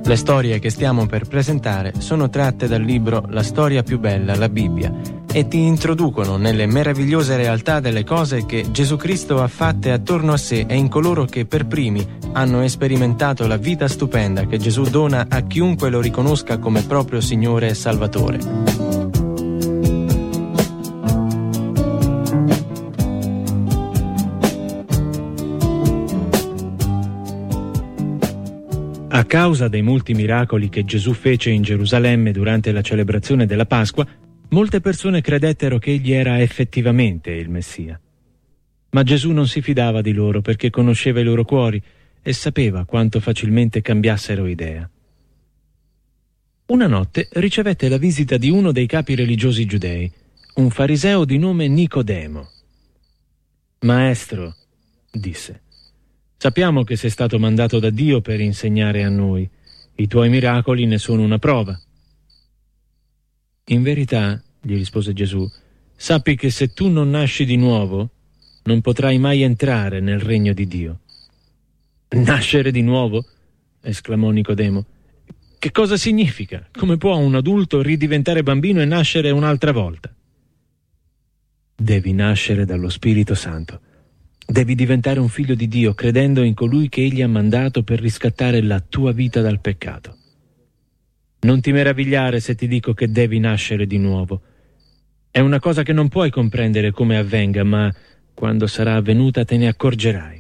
Le storie che stiamo per presentare sono tratte dal libro La storia più bella, la Bibbia, e ti introducono nelle meravigliose realtà delle cose che Gesù Cristo ha fatte attorno a sé e in coloro che per primi hanno sperimentato la vita stupenda che Gesù dona a chiunque lo riconosca come proprio Signore e Salvatore. A causa dei molti miracoli che Gesù fece in Gerusalemme durante la celebrazione della Pasqua, molte persone credettero che egli era effettivamente il Messia. Ma Gesù non si fidava di loro perché conosceva i loro cuori e sapeva quanto facilmente cambiassero idea. Una notte ricevette la visita di uno dei capi religiosi giudei, un fariseo di nome Nicodemo. «Maestro», disse, «sappiamo che sei stato mandato da Dio per insegnare a noi. I tuoi miracoli ne sono una prova». «In verità», gli rispose Gesù, «sappi che se tu non nasci di nuovo, non potrai mai entrare nel regno di Dio». «Nascere di nuovo?» esclamò Nicodemo. «Che cosa significa? Come può un adulto ridiventare bambino e nascere un'altra volta?» «Devi nascere dallo Spirito Santo. Devi diventare un figlio di Dio credendo in colui che Egli ha mandato per riscattare la tua vita dal peccato. Non ti meravigliare se ti dico che devi nascere di nuovo. È una cosa che non puoi comprendere come avvenga, ma quando sarà avvenuta te ne accorgerai».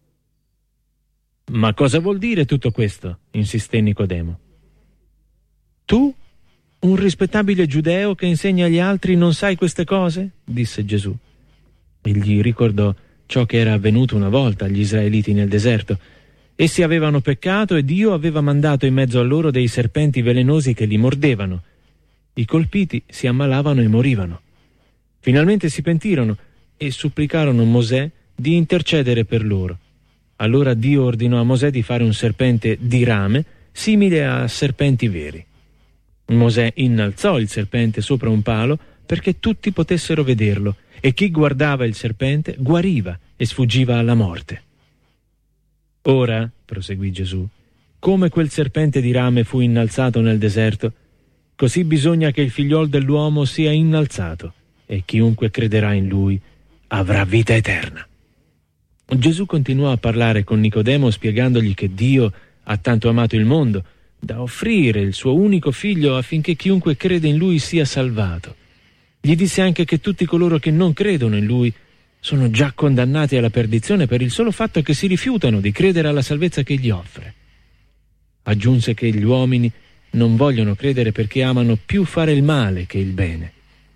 «Ma cosa vuol dire tutto questo?» insisté Nicodemo. «Tu, un rispettabile giudeo che insegna agli altri, non sai queste cose?» disse Gesù. Egli ricordò ciò che era avvenuto una volta agli israeliti nel deserto. Essi avevano peccato e Dio aveva mandato in mezzo a loro dei serpenti velenosi che li mordevano. I colpiti si ammalavano e morivano. Finalmente si pentirono e supplicarono Mosè di intercedere per loro. Allora Dio ordinò a Mosè di fare un serpente di rame simile a serpenti veri. Mosè innalzò il serpente sopra un palo perché tutti potessero vederlo, e chi guardava il serpente guariva e sfuggiva alla morte. «Ora», proseguì Gesù, «come quel serpente di rame fu innalzato nel deserto, così bisogna che il figliol dell'uomo sia innalzato, e chiunque crederà in lui avrà vita eterna». Gesù continuò a parlare con Nicodemo spiegandogli che Dio ha tanto amato il mondo da offrire il suo unico figlio affinché chiunque crede in lui sia salvato. Gli disse anche che tutti coloro che non credono in lui sono già condannati alla perdizione per il solo fatto che si rifiutano di credere alla salvezza che egli offre. Aggiunse che gli uomini non vogliono credere perché amano più fare il male che il bene.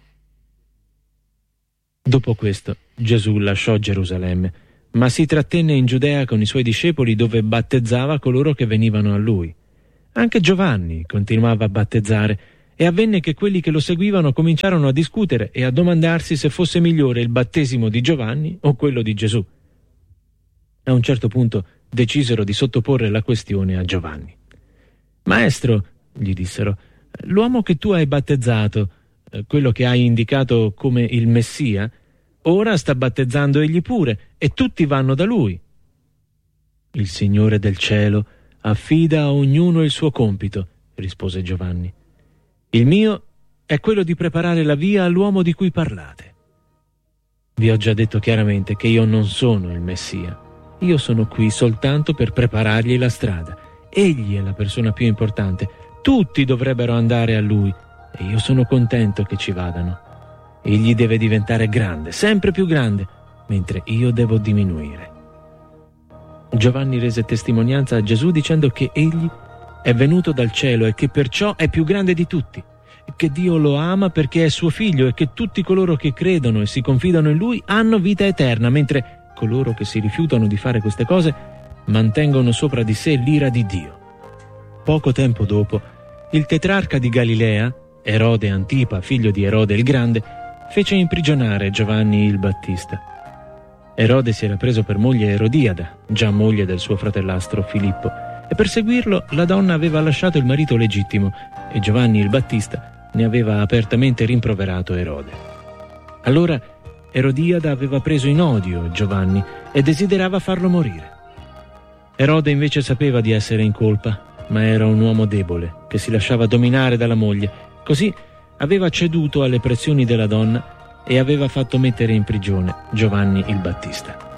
Dopo questo Gesù lasciò Gerusalemme, ma si trattenne in Giudea con i suoi discepoli, dove battezzava coloro che venivano a lui. Anche Giovanni continuava a battezzare, e avvenne che quelli che lo seguivano cominciarono a discutere e a domandarsi se fosse migliore il battesimo di Giovanni o quello di Gesù. A un certo punto decisero di sottoporre la questione a Giovanni. «Maestro», gli dissero, «l'uomo che tu hai battezzato, quello che hai indicato come il Messia, ora sta battezzando egli pure, e tutti vanno da lui». «Il Signore del cielo affida a ognuno il suo compito», rispose Giovanni. «Il mio è quello di preparare la via all'uomo di cui parlate. Vi ho già detto chiaramente che io non sono il Messia. Io sono qui soltanto per preparargli la strada. Egli è la persona più importante. Tutti dovrebbero andare a lui, e io sono contento che ci vadano. Egli deve diventare grande, sempre più grande, mentre io devo diminuire». Giovanni rese testimonianza a Gesù dicendo che egli è venuto dal cielo e che perciò è più grande di tutti, che Dio lo ama perché è suo figlio e che tutti coloro che credono e si confidano in lui hanno vita eterna, mentre coloro che si rifiutano di fare queste cose mantengono sopra di sé l'ira di Dio. Poco tempo dopo, il tetrarca di Galilea, Erode Antipa, figlio di Erode il Grande, fece imprigionare Giovanni il Battista. Erode si era preso per moglie Erodiada, già moglie del suo fratellastro Filippo, e per seguirlo la donna aveva lasciato il marito legittimo e Giovanni il Battista ne aveva apertamente rimproverato Erode. Allora Erodiada aveva preso in odio Giovanni e desiderava farlo morire. Erode invece sapeva di essere in colpa ma era un uomo debole, che si lasciava dominare dalla moglie. Così aveva ceduto alle pressioni della donna e aveva fatto mettere in prigione Giovanni il Battista.